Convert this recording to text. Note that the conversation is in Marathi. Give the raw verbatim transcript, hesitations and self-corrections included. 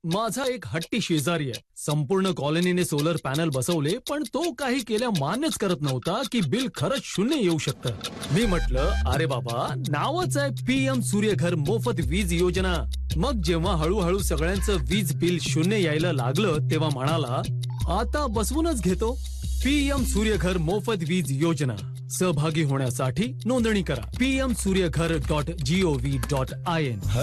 माझा एक हट्टी शेजारी आहे. संपूर्ण कॉलनीने सोलर पॅनल बसवले पण तो काही केल्या मान्यच करत नव्हता की बिल खरंच शून्य येऊ शकतं. मी म्हटलं अरे बाबा, नावच आहे पीएम सूर्यघर मोफत वीज योजना. मग जेव्हा हळूहळू सगळ्यांचं वीज बिल शून्य यायला लागलं तेव्हा म्हणाला आता बसवूनच घेतो. पीएम सूर्यघर मोफत वीज योजना. सहभागी होण्यासाठी नोंदणी करा PM Surya Ghar dot G O V dot I N.